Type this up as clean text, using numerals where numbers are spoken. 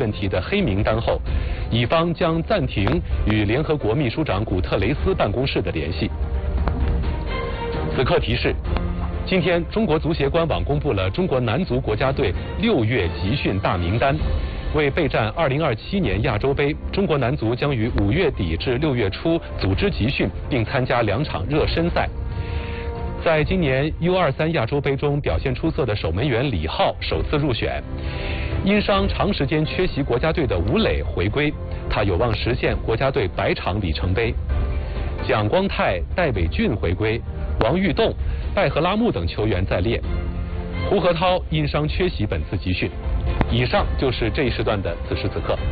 问题的黑名单后，乙方将暂停与联合国秘书长古特雷斯办公室的联系。此刻提示：今天，中国足协官网公布了中国男足国家队6月集训大名单。为备战2027年亚洲杯，中国男足将于5月底至6月初组织集训，并参加2场热身赛。在今年 U23亚洲杯中表现出色的守门员李浩首次入选。因伤长时间缺席国家队的吴磊回归，他有望实现国家队100场里程碑。蒋光太、戴伟俊回归，王玉栋、拜赫拉木等球员在列。胡河涛因伤缺席本次集训。以上就是这一时段的此时此刻。